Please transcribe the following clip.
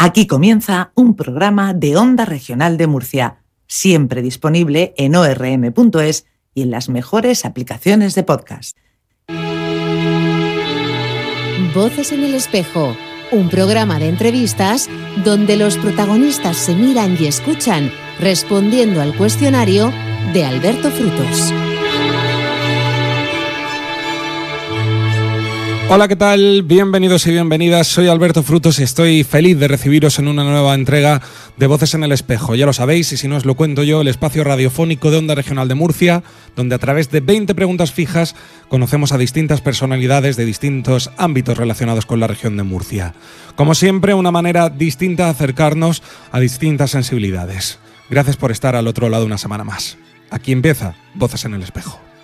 Aquí comienza un programa de Onda Regional de Murcia, siempre disponible en orm.es y en las mejores aplicaciones de podcast. Voces en el espejo, un programa de entrevistas donde los protagonistas se miran y escuchan respondiendo al cuestionario de Alberto Frutos. Hola, ¿qué tal? Bienvenidos y bienvenidas. Soy Alberto Frutos y estoy feliz de recibiros en una nueva entrega de Voces en el Espejo. Ya lo sabéis, y si no os lo cuento yo, el espacio radiofónico de Onda Regional de Murcia, donde a través de 20 preguntas fijas conocemos a distintas personalidades de distintos ámbitos relacionados con la región de Murcia. Como siempre, una manera distinta de acercarnos a distintas sensibilidades. Gracias por estar al otro lado una semana más. Aquí empieza Voces en el Espejo.